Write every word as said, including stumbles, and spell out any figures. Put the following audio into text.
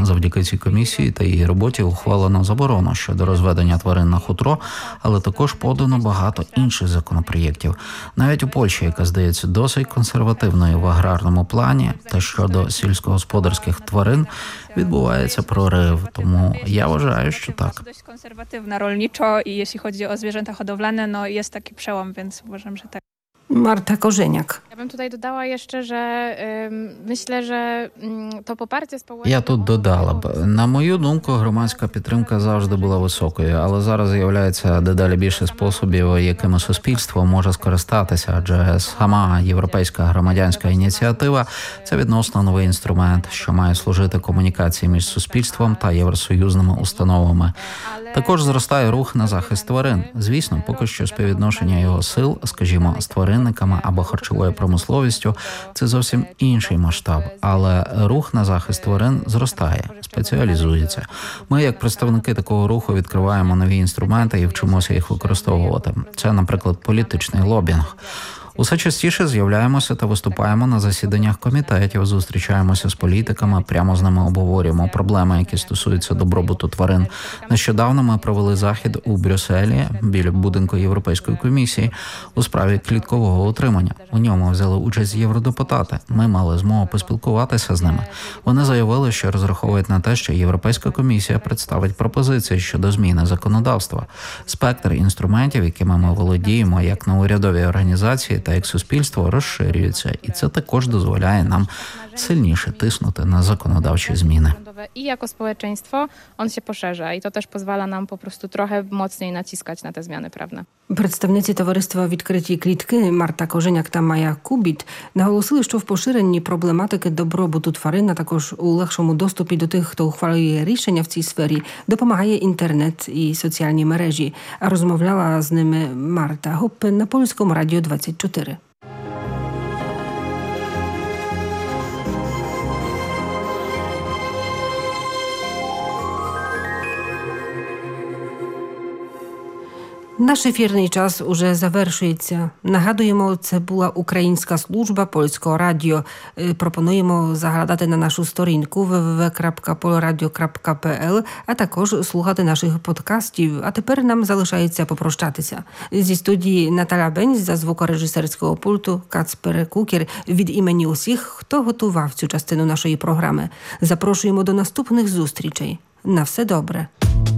Завдяки цій комісії та її роботі ухвалено заборону щодо розведення тварин на хутро, але також подано багато інших законопроєктів. Навіть у Польщі, яка здається досить консервативною в аграрному плані, та щодо сільськогосподарських тварин відбувається прорив. Тому я вважаю, що так. Dość konserwatywna rolniczo i jeśli chodzi o zwierzęta hodowlane, no jest taki przełom, więc uważam, że tak. Marta Korzeniak. Ja bym tutaj dodała jeszcze, że ym, myślę, że ym, to poparcie społeczne... Я тут додала б, на мою думку, громадська підтримка завжди була високою, але зараз з'являється дедалі більше способів, якими суспільство може скористатися, адже сама європейська громадянська ініціатива – це відносно новий інструмент, що має служити комунікації між суспільством та євросоюзними установами. Також зростає рух на захист тварин. Звісно, поки що співвідношення його сил, скажімо, з тваринниками або харчовою промисловістю – це зовсім інший масштаб. Але рух на захист тварин зростає, спеціалізується. Ми, як представники такого руху, відкриваємо нові інструменти і вчимося їх використовувати. Це, наприклад, політичний лобінг. Усе частіше з'являємося та виступаємо на засіданнях комітетів, зустрічаємося з політиками, прямо з ними обговорюємо проблеми, які стосуються добробуту тварин. Нещодавно ми провели захід у Брюсселі, біля будинку Європейської комісії, у справі кліткового утримання. У ньому взяли участь євродепутати. Ми мали змогу поспілкуватися з ними. Вони заявили, що розраховують на те, що Європейська комісія представить пропозиції щодо зміни законодавства. Спектр інструментів, якими ми володіємо як на урядовій організації та як суспільство, розширюється, і це також дозволяє нам сильніше тиснути на законодавчі зміни. I jako społeczeństwo on się poszerza i to też pozwala nam po prostu trochę mocniej naciskać na te zmiany prawne. Представниці товариства «Відкриті клітки» Марта Коженяк та Майя Кубіт наголосили, що в поширенні проблематики добробуту тварин, а також у легшому доступі до тих, хто ухвалює рішення в цій сфері, допомагає інтернет і соціальні мережі. А розмовляла з ними Марта Гоппе на Польському радіо двадцять чотири. Наш ефірний час уже завершується. Нагадуємо, це була українська служба Польського радіо. Пропонуємо заглядати на нашу сторінку double-u double-u double-u крапка polradio крапка пі ел, а також слухати наших подкастів. А тепер нам залишається попрощатися. Зі студії Наталя Бенць, за звукорежисерського пульту Кацпер Кукер. Від імені усіх, хто готував цю частину нашої програми. Запрошуємо до наступних зустрічей. На все добре.